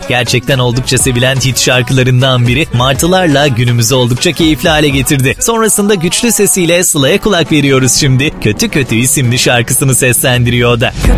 Gerçekten oldukça sevilen hit şarkılarından biri Martılarla günümüzü oldukça keyifli hale getirdi. Sonrasında güçlü sesiyle Sıla'ya kulak veriyoruz şimdi. Kötü Kötü isimli şarkısını seslendiriyor o da.